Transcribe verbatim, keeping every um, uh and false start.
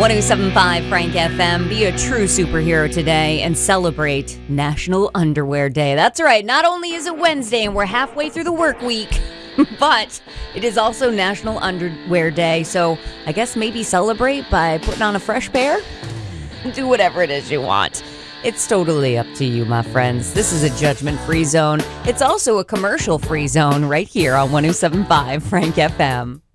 one oh seven point five Frank F M. Be a true superhero today and celebrate National Underwear Day. That's right. Not only is it Wednesday and we're halfway through the work week, but it is also National Underwear Day. So I guess maybe celebrate by putting on a fresh pair. Do whatever it is you want. It's totally up to you, my friends. This is a judgment-free zone. It's also a commercial-free zone right here on one oh seven point five Frank F M.